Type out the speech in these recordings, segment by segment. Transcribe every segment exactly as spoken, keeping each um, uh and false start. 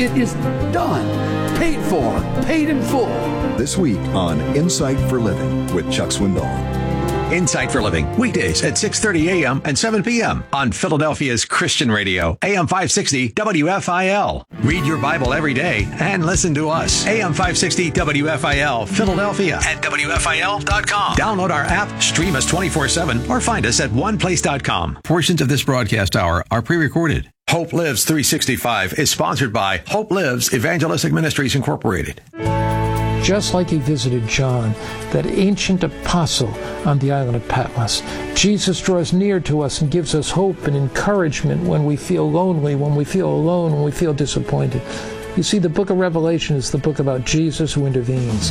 It is done. Paid for. Paid in full. This week on Insight for Living with Chuck Swindoll. Insight for Living, weekdays at six thirty a.m. and seven p.m. on Philadelphia's Christian Radio, A M five sixty W F I L. Read your Bible every day and listen to us. A M five sixty W F I L, Philadelphia at W F I L dot com. Download our app, stream us twenty-four seven, or find us at one place dot com. Portions of this broadcast hour are pre-recorded. Hope Lives three sixty-five is sponsored by Hope Lives Evangelistic Ministries Incorporated. Just like he visited John, that ancient apostle on the island of Patmos, Jesus draws near to us and gives us hope and encouragement when we feel lonely, when we feel alone, when we feel disappointed. You see, the book of Revelation is the book about Jesus who intervenes.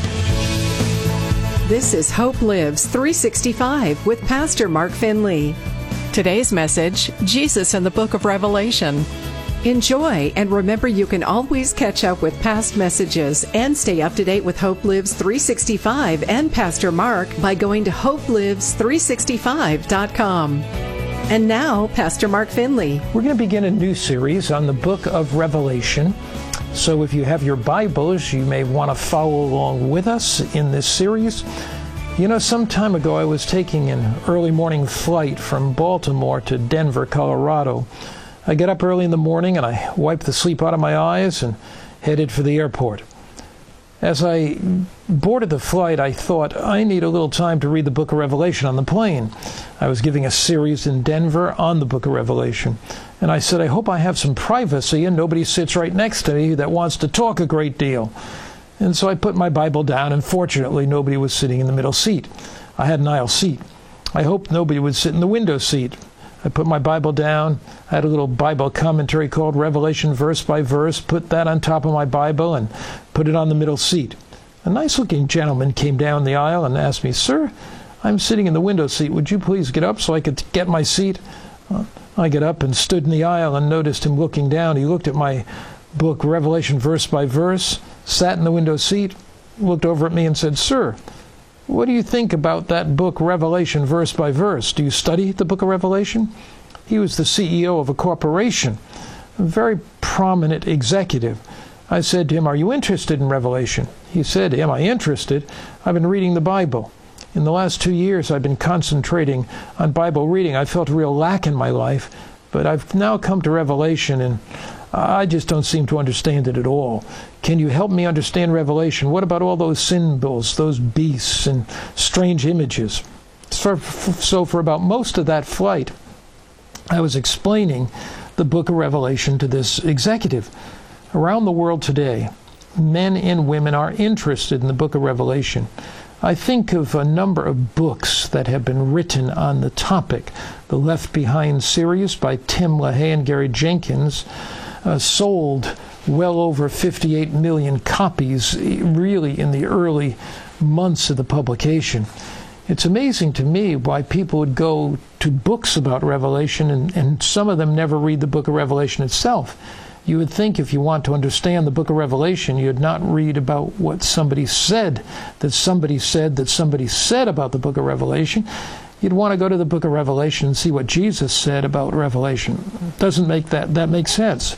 This is Hope Lives three sixty-five with Pastor Mark Finley. Today's message, Jesus and the book of Revelation. Enjoy, and remember you can always catch up with past messages and stay up to date with Hope Lives three sixty-five and Pastor Mark by going to hope lives three sixty-five dot com. And now, Pastor Mark Finley. We're going to begin a new series on the book of Revelation. So if you have your Bibles, you may want to follow along with us in this series. You know, some time ago I was taking an early morning flight from Baltimore to Denver, Colorado. I get up early in the morning and I wipe the sleep out of my eyes and headed for the airport. As I boarded the flight, I thought, I need a little time to read the book of Revelation on the plane. I was giving a series in Denver on the book of Revelation. And I said, I hope I have some privacy and nobody sits right next to me that wants to talk a great deal. And so I put my Bible down, and fortunately nobody was sitting in the middle seat. I had an aisle seat. I hoped nobody would sit in the window seat. I put my Bible down. I had a little Bible commentary called Revelation Verse by Verse, put that on top of my Bible and put it on the middle seat. A nice-looking gentleman came down the aisle and asked me, Sir, I'm sitting in the window seat. Would you please get up so I could get my seat? Uh, I got up and stood in the aisle and noticed him looking down. He looked at my book, Revelation Verse by Verse, sat in the window seat, looked over at me and said, Sir, what do you think about that book, Revelation, verse by verse? Do you study the book of Revelation? He was the C E O of a corporation, a very prominent executive. I said to him, are you interested in Revelation? He said, am I interested? I've been reading the Bible. In the last two years, I've been concentrating on Bible reading. I felt a real lack in my life, but I've now come to Revelation, and I just don't seem to understand it at all. Can you help me understand Revelation? What about all those symbols, those beasts and strange images? So for, for about most of that flight, I was explaining the book of Revelation to this executive. Around the world today, men and women are interested in the book of Revelation. I think of a number of books that have been written on the topic. The Left Behind series by Tim LaHaye and Gary Jenkins uh, sold well over fifty-eight million copies, really in the early months of the publication. It's amazing to me why people would go to books about Revelation, and, and some of them never read the book of Revelation itself. You would think if you want to understand the book of Revelation, you'd not read about what somebody said, that somebody said, that somebody said about the book of Revelation. You'd want to go to the book of Revelation and see what Jesus said about Revelation. Doesn't make that, that makes sense.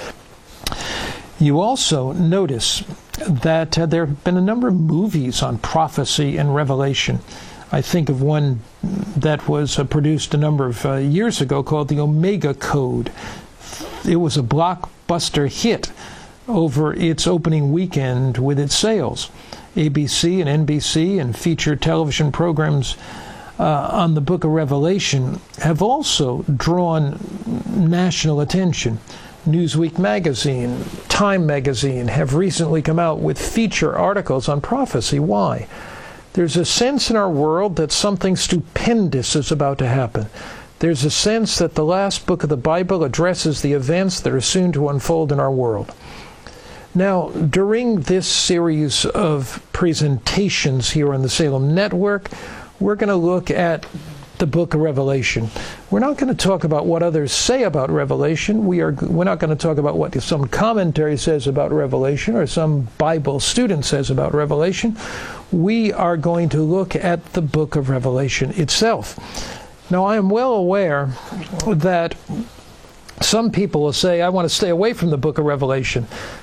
You also notice that uh, there have been a number of movies on prophecy and Revelation. I think of one that was uh, produced a number of uh, years ago called The Omega Code. It was a blockbuster hit over its opening weekend with its sales. A B C and N B C and feature television programs uh, on the book of Revelation have also drawn national attention. Newsweek magazine, Time magazine have recently come out with feature articles on prophecy. Why? There's a sense in our world that something stupendous is about to happen. There's a sense that the last book of the Bible addresses the events that are soon to unfold in our world. Now, during this series of presentations here on the Salem Network, we're going to look at the book of Revelation. We're not going to talk about what others say about Revelation. We are, we're not going to talk about what some commentary says about Revelation or some Bible student says about Revelation. We are going to look at the book of Revelation itself. Now, I am well aware that some people will say, I want to stay away from the book of Revelation.